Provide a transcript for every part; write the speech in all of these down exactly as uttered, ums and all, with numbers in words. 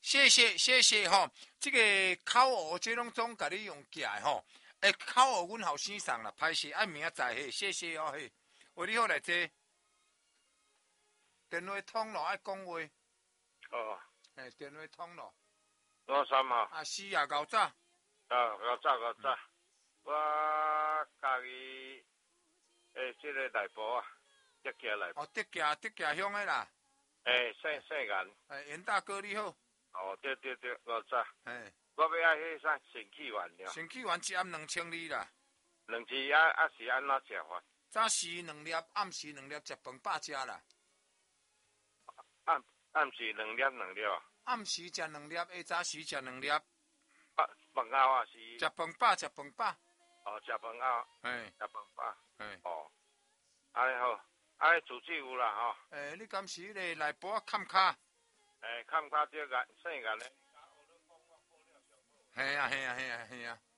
谢谢谢谢吼，这个烤鹅这拢总甲你用寄吼，诶，烤鹅阮后生送啦，歹势爱明仔载嘿，谢谢哦嘿，为你好来坐，电话通咯，爱讲话， 哦， 诶，电话通咯， 我三号， 啊是啊，够早， 啊，我早我早，我家己诶，即个内部啊，德家内部， 哦，德家德家乡的啦， 诶，姓姓颜， 诶，袁大哥你好， 哦，对对对，我早， 诶， 我要爱迄啥神气丸了， 先去完一暗两千二啦， 两支啊啊是安怎食法？ 早时两粒，暗时两粒，食饭饱食啦， 暗暗时两粒两粒， 暗时食两粒，下早时食两粒， 啊饭后啊是， 食饭饱，食饭饱， 哦，食饭后， 诶食饭饱， 诶。 哦，安尼好，安尼主旨有啦吼， 诶、欸，你敢是迄个内部啊砍卡？ 诶，看卡这个姓颜的。 系啊系啊系啊系啊。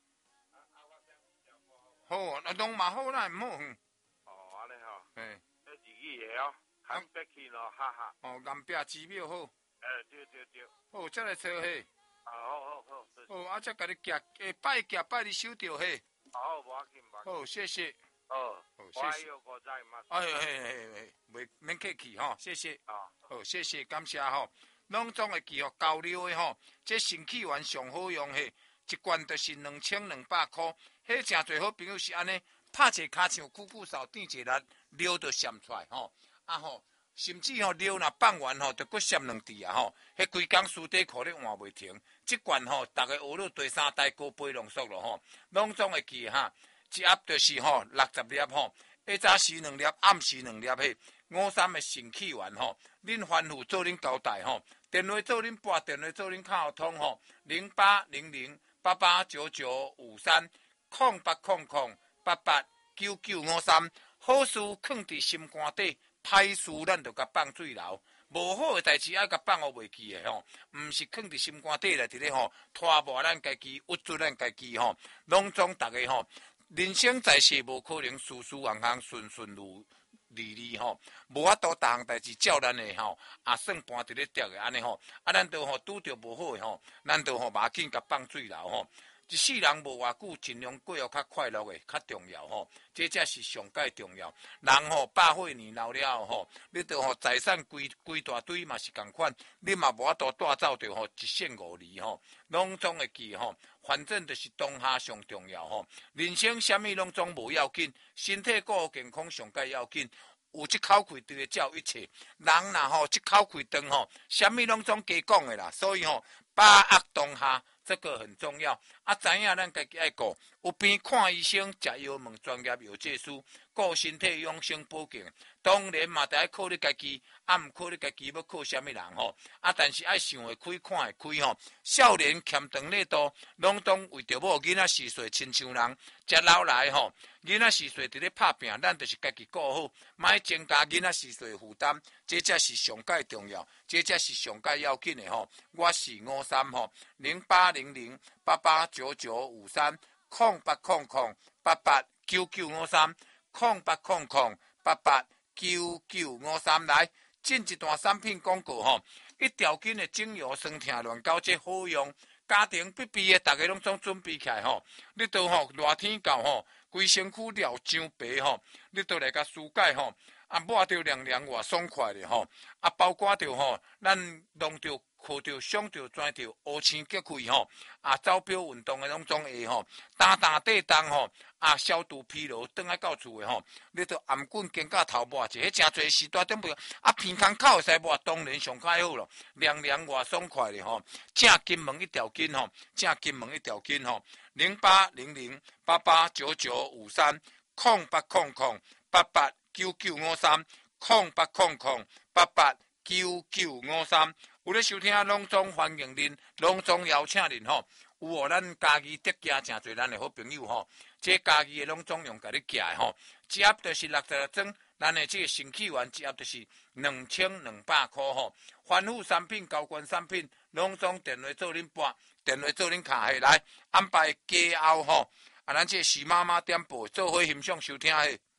好，那拢嘛好啦，唔好远。 哦，安尼吼。 嘿。 这日语的哦，看北去咯，哈哈。 哦，岩壁寺庙好。 诶，对对对。 好，再来找迄。 啊，好好好。 好，啊，再甲你夹，诶，拜夹拜你收着迄。 好，无要紧，无要紧。 好，谢谢。 哦， 好，谢谢。 我知嘛。 哎嘿嘿嘿，袂免客气吼，谢谢。 啊。 好，谢谢，感谢吼。拢总会记吼，交流的吼，这神气丸上好用嘿，一罐就是两千两百块。迄诚侪好朋友是安尼，拍一个骹上，久久扫垫一力，尿就闪出来吼。啊吼，甚至吼尿若放完吼，就搁闪两滴啊吼。迄规工书底裤咧换袂停。即罐吼，逐个学了第三代高杯浓缩咯吼，拢总会记哈。一盒就是吼六十粒吼，下早时两粒，暗时两粒嘿。五三的神气丸吼，恁吩咐做恁交代吼，电话做恁拨，电话做恁卡通吼，零八零零八八九九五三空八空空八八九九五三，好事藏伫心肝底，歹事咱就甲放水流，无好的代志爱甲放互袂记的吼，毋是藏伫心肝底内伫咧吼，拖磨咱家己，郁住咱家己吼，拢总逐个吼，人生在世无可能事事行行顺顺如。利利吼，无法度逐项代志照咱的吼，也算搬伫咧掉的安尼吼，啊，咱都吼拄着无好的吼，咱都吼马紧甲放水流吼。一世人无偌久，尽量过较快乐的较重要吼，这才是上界重要。人吼百岁年老了吼，你着吼财产规规大堆嘛是共款，你嘛无法度带走着吼一线五厘吼，拢总会记吼。反正就是当下上重要吼，人生啥物拢总无要紧，身体顾健康上界要紧。有即口气就会照一切，人若吼即口气长吼，啥物拢总加讲的啦。所以吼，把握当下，这个很重要。啊，知影咱家己爱顾，有病看医生，食药问专业药剂师，顾身体养生保健。当然嘛，得爱靠你家己，啊，毋靠你家己要靠啥物人吼？啊，但是爱想会开，看会开吼。少年欠长力多，拢当为着某囡仔四岁亲像人，食老来吼，囡仔四岁伫咧拍拼，咱就是家己顾好，莫增加囡仔四岁负担，这才是上界重要，这才是上界要紧的吼。我是五三吼，零八零零八八九九五三，空八空空八八九九五三，空八空空八八。九九五三来进一段产品广告吼，一条筋的精油酸痛乱搞这好用，家庭必备的，大家拢总准备起来吼。你都吼热天到吼，规身躯了上白吼，你都来甲舒解吼，啊抹着凉凉活爽快的吼，啊包括着吼，咱弄着。靠着、想着、钻着，乌青结开吼，啊，走表运动的拢总会吼，打打地动吼，啊，消除疲劳，转来到厝的吼，你着颔棍肩胛头抹者，迄诚侪时段顶不啊，鼻孔口会使抹，当然上较好咯，凉凉活爽快的吼，正金门一条筋吼，正金门一条筋吼，零八零零八八九九五三，空八空空八八九九五三，空八空空八八九九五三。有咧收听，拢总欢迎恁，拢总邀请恁吼。有哦，咱家己得家诚侪咱的好朋友吼，这家己的拢总用甲你寄的吼。一盒就是六十六装，咱的这个神气丸一盒就是两千两百块吼。欢富产品、高官产品，拢总电话做恁拨，电话做恁卡下来安排加后吼。啊，咱这徐妈妈点播做伙欣赏收听的。